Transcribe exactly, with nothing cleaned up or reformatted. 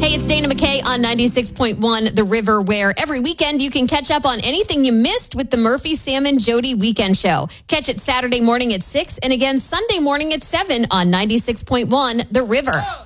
Hey, it's Dana McKay on ninety-six point one The River, where every weekend you can catch up on anything you missed with the Murphy, Sam, and Jody Weekend Show. Catch it Saturday morning at six and again Sunday morning at seven on ninety-six point one The River.